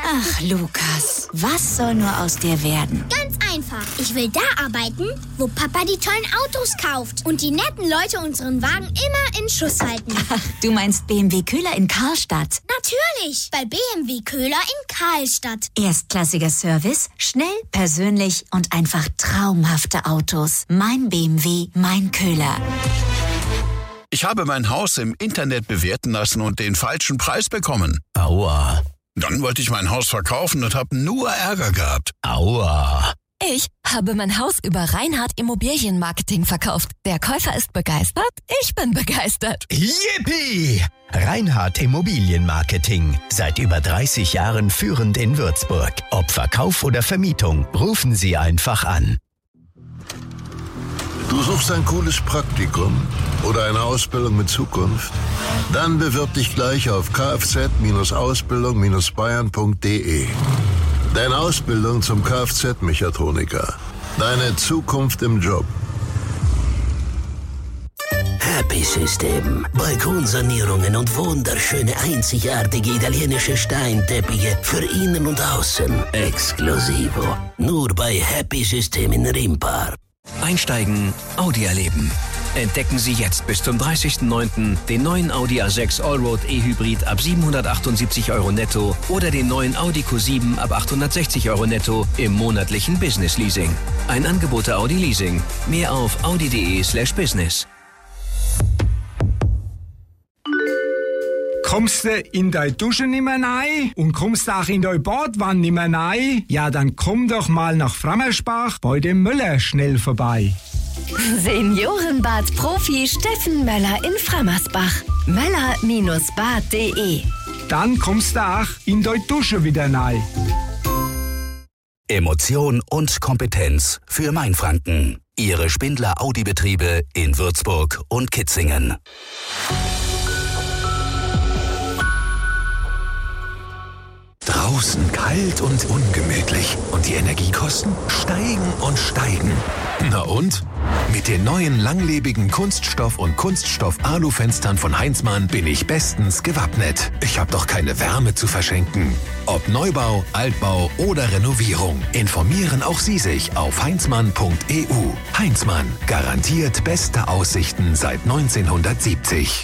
Ach, Lukas, was soll nur aus dir werden? Ganz einfach. Ich will da arbeiten, wo Papa die tollen Autos kauft und die netten Leute unseren Wagen immer in Schuss halten. Ach, du meinst BMW Köhler in Karlstadt? Natürlich, bei BMW Köhler in Karlstadt. Erstklassiger Service, schnell, persönlich und einfach traumhafte Autos. Mein BMW, mein Köhler. Ich habe mein Haus im Internet bewerten lassen und den falschen Preis bekommen. Aua. Dann wollte ich mein Haus verkaufen und habe nur Ärger gehabt. Aua. Ich habe mein Haus über Reinhardt Immobilienmarketing verkauft. Der Käufer ist begeistert, ich bin begeistert. Yippie! Reinhardt Immobilienmarketing. Seit über 30 Jahren führend in Würzburg. Ob Verkauf oder Vermietung, rufen Sie einfach an. Du suchst ein cooles Praktikum oder eine Ausbildung mit Zukunft? Dann bewirb dich gleich auf kfz-ausbildung-bayern.de. Deine Ausbildung zum Kfz-Mechatroniker. Deine Zukunft im Job. Happy System. Balkonsanierungen und wunderschöne, einzigartige italienische Steinteppiche für innen und außen. Exklusivo. Nur bei Happy System in Rimpar. Einsteigen, Audi erleben. Entdecken Sie jetzt bis zum 30.09. den neuen Audi A6 Allroad E-Hybrid ab 778 € netto oder den neuen Audi Q7 ab 860 € netto im monatlichen Business Leasing. Ein Angebot der Audi Leasing. Mehr auf audi.de/business. Kommst du in deine Dusche nicht mehr rein und kommst auch in deine Badwanne nicht mehr rein? Ja, dann komm doch mal nach Frammersbach bei dem Möller schnell vorbei. Seniorenbad-Profi Steffen Möller in Frammersbach. Möller-bad.de. Dann kommst du auch in deine Dusche wieder rein. Emotion und Kompetenz für Mainfranken. Ihre Spindler Audi-Betriebe in Würzburg und Kitzingen. Draußen kalt und ungemütlich und die Energiekosten steigen und steigen. Na und? Mit den neuen langlebigen Kunststoff- und Kunststoff-Alu-Fenstern von Heinzmann bin ich bestens gewappnet. Ich habe doch keine Wärme zu verschenken. Ob Neubau, Altbau oder Renovierung, informieren auch Sie sich auf heinzmann.eu. Heinzmann, garantiert beste Aussichten seit 1970.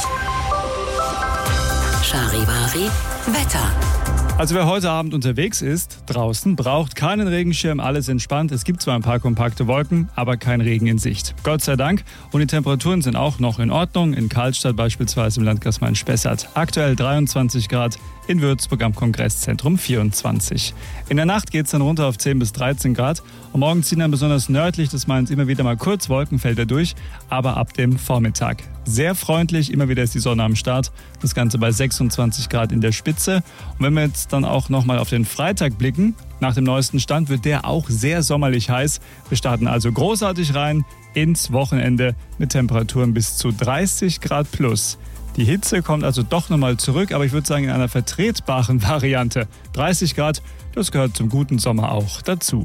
Charivari, Wetter. Also wer heute Abend unterwegs ist, draußen, braucht keinen Regenschirm, alles entspannt. Es gibt zwar ein paar kompakte Wolken, aber kein Regen in Sicht. Gott sei Dank. Und die Temperaturen sind auch noch in Ordnung. In Karlstadt beispielsweise im Landkreis Main-Spessart aktuell 23 Grad, in Würzburg am Kongresszentrum 24. In der Nacht geht es dann runter auf 10 bis 13 Grad. Und morgen ziehen dann besonders nördlich des Mains immer wieder mal kurz Wolkenfelder durch, aber ab dem Vormittag. Sehr freundlich, immer wieder ist die Sonne am Start. Das Ganze bei 26 Grad in der Spitze. Und wenn wir jetzt dann auch nochmal auf den Freitag blicken, nach dem neuesten Stand wird der auch sehr sommerlich heiß. Wir starten also großartig rein ins Wochenende mit Temperaturen bis zu 30 Grad plus. Die Hitze kommt also doch nochmal zurück, aber ich würde sagen in einer vertretbaren Variante. 30 Grad, das gehört zum guten Sommer auch dazu.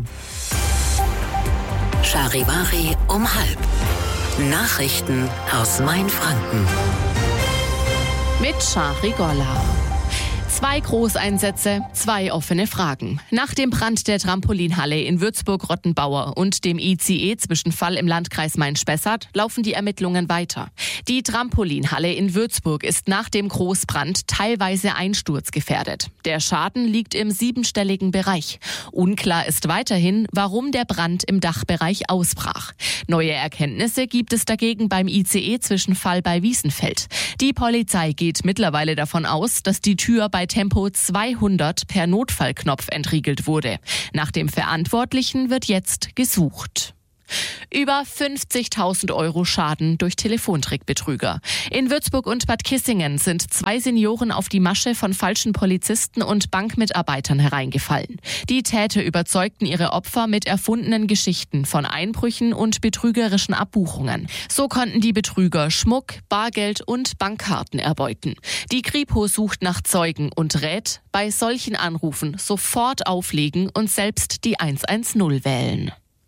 Charivari um 12:30. Nachrichten aus Mainfranken. Mit Shari Golla. 2 Großeinsätze, 2 offene Fragen. Nach dem Brand der Trampolinhalle in Würzburg-Rottenbauer und dem ICE Zwischenfall im Landkreis Main-Spessart laufen die Ermittlungen weiter. Die Trampolinhalle in Würzburg ist nach dem Großbrand teilweise einsturzgefährdet. Der Schaden liegt im 7-stelligen Bereich. Unklar ist weiterhin, warum der Brand im Dachbereich ausbrach. Neue Erkenntnisse gibt es dagegen beim ICE-Zwischenfall bei Wiesenfeld. Die Polizei geht mittlerweile davon aus, dass die Tür bei Tempo 200 per Notfallknopf entriegelt wurde. Nach dem Verantwortlichen wird jetzt gesucht. Über 50.000 € Schaden durch Telefontrickbetrüger. In Würzburg und Bad Kissingen sind 2 Senioren auf die Masche von falschen Polizisten und Bankmitarbeitern hereingefallen. Die Täter überzeugten ihre Opfer mit erfundenen Geschichten von Einbrüchen und betrügerischen Abbuchungen. So konnten die Betrüger Schmuck, Bargeld und Bankkarten erbeuten. Die Kripo sucht nach Zeugen und rät, bei solchen Anrufen sofort auflegen und selbst die 110 wählen.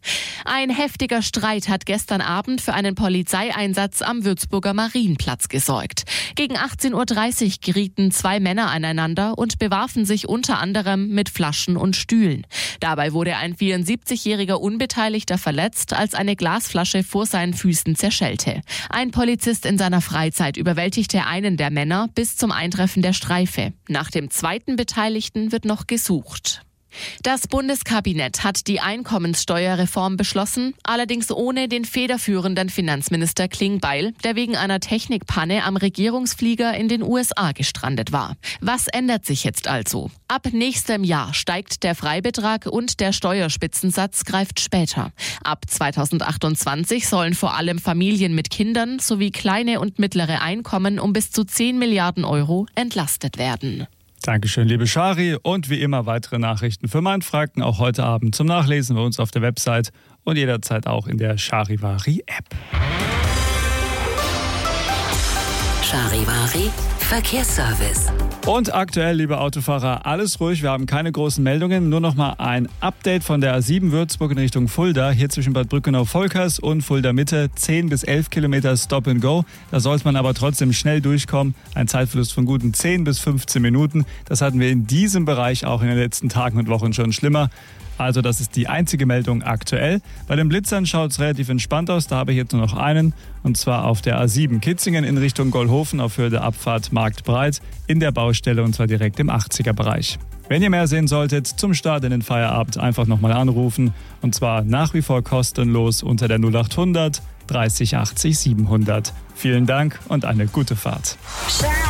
Ein heftiger Streit hat gestern Abend für einen Polizeieinsatz am Würzburger Marienplatz gesorgt. Gegen 18.30 Uhr gerieten zwei Männer aneinander und bewarfen sich unter anderem mit Flaschen und Stühlen. Dabei wurde ein 74-jähriger Unbeteiligter verletzt, als eine Glasflasche vor seinen Füßen zerschellte. Ein Polizist in seiner Freizeit überwältigte einen der Männer bis zum Eintreffen der Streife. Nach dem zweiten Beteiligten wird noch gesucht. Das Bundeskabinett hat die Einkommenssteuerreform beschlossen, allerdings ohne den federführenden Finanzminister Klingbeil, der wegen einer Technikpanne am Regierungsflieger in den USA gestrandet war. Was ändert sich jetzt also? Ab nächstem Jahr steigt der Freibetrag und der Steuerspitzensatz greift später. Ab 2028 sollen vor allem Familien mit Kindern sowie kleine und mittlere Einkommen um bis zu 10 Milliarden Euro entlastet werden. Dankeschön, liebe Shari. Und wie immer weitere Nachrichten für Mainfranken auch heute Abend zum Nachlesen bei uns auf der Website und jederzeit auch in der Charivari-App. Charivari Verkehrsservice. Und aktuell, liebe Autofahrer, alles ruhig. Wir haben keine großen Meldungen. Nur noch mal ein Update von der A7 Würzburg in Richtung Fulda. Hier zwischen Bad Brückenau-Volkers und Fulda Mitte 10 bis 11 Kilometer Stop and Go. Da sollte man aber trotzdem schnell durchkommen. Ein Zeitverlust von guten 10 bis 15 Minuten. Das hatten wir in diesem Bereich auch in den letzten Tagen und Wochen schon schlimmer. Also das ist die einzige Meldung aktuell. Bei den Blitzern schaut es relativ entspannt aus. Da habe ich jetzt nur noch einen. Und zwar auf der A7 Kitzingen in Richtung Gollhofen auf Höhe der Abfahrt Marktbreit in der Baustelle und zwar direkt im 80er-Bereich. Wenn ihr mehr sehen solltet, zum Start in den Feierabend einfach nochmal anrufen. Und zwar nach wie vor kostenlos unter der 0800 30 80 700. Vielen Dank und eine gute Fahrt.